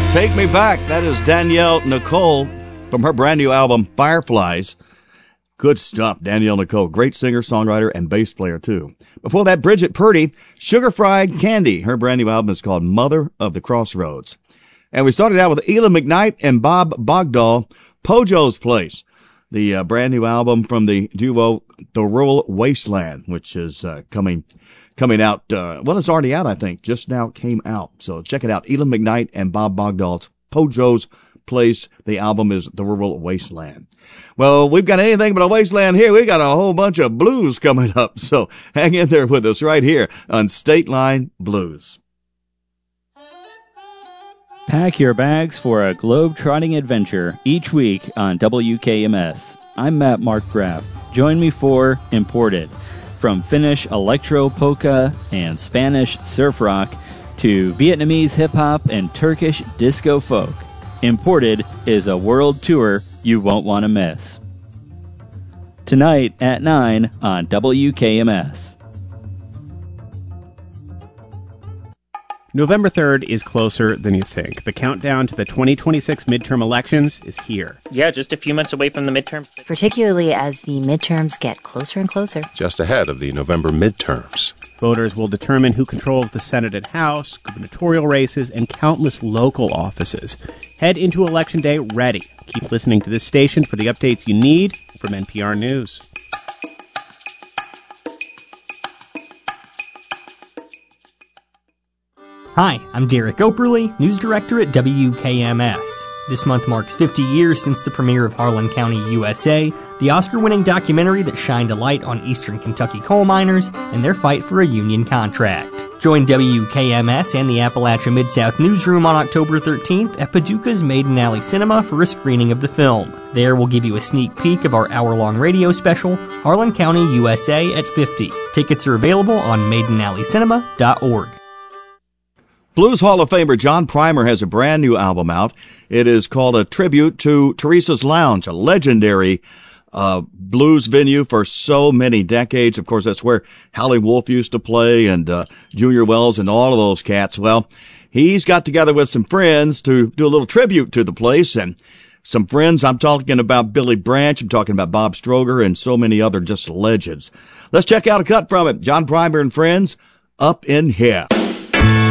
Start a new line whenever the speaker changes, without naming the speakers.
Take Me Back. That is Danielle Nicole from her brand new album, Fireflies. Good stuff, Danielle Nicole. Great singer, songwriter, and bass player, too. Before that, Bridget Purdy, Sugar Fried Candy. Her brand new album is called Mother of the Crossroads. And we started out with Elam McKnight and Bob Bogdahl, Pojo's Place. The brand new album from the duo The Rural Wasteland, which is coming out. Well, it's already out, I think. Just now came out. So check it out. Elam McKnight and Bob Bogdahl's Pojo's Place. The album is The Rural Wasteland. Well, we've got anything but a wasteland here. We got a whole bunch of blues coming up. So hang in there with us right here on State Line Blues.
Pack your bags for a globe-trotting adventure each week on WKMS. I'm Matt Mark Graff. Join me for Imported. From Finnish electro polka and Spanish surf rock to Vietnamese hip-hop and Turkish disco folk, Imported is a world tour you won't want to miss. Tonight at 9 on WKMS.
November 3rd is closer than you think. The countdown to the 2026 midterm elections is here.
Yeah, just a few months away from the midterms.
Particularly as the midterms get closer and closer.
Just ahead of the November midterms.
Voters will determine who controls the Senate and House, gubernatorial races, and countless local offices. Head into Election Day ready. Keep listening to this station for the updates you need from NPR News.
Hi, I'm Derek Operly, news director at WKMS. This month marks 50 years since the premiere of Harlan County, USA, the Oscar-winning documentary that shined a light on eastern Kentucky coal miners and their fight for a union contract. Join WKMS and the Appalachia Mid-South Newsroom on October 13th at Paducah's Maiden Alley Cinema for a screening of the film. There we'll give you a sneak peek of our hour-long radio special, Harlan County, USA at 50. Tickets are available on maidenalleycinema.org.
Blues Hall of Famer John Primer has a brand new album out. It is called A Tribute to Teresa's Lounge, a legendary blues venue for so many decades. Of course, that's where Howlin' Wolf used to play and Junior Wells and all of those cats. Well, he's got together with some friends to do a little tribute to the place. And some friends, I'm talking about Billy Branch, I'm talking about Bob Stroger, and so many other just legends. Let's check out a cut from it. John Primer and Friends, Up in Here.